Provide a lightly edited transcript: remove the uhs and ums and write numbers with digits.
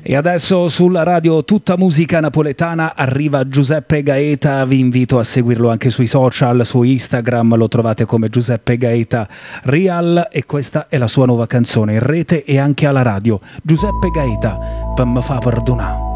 E adesso sulla radio Tutta Musica Napoletana arriva Giuseppe Gaeta, vi invito a seguirlo anche sui social, su Instagram lo trovate come Giuseppe Gaeta Real e questa è la sua nuova canzone in rete e anche alla radio. Giuseppe Gaeta, per me fa perdonare.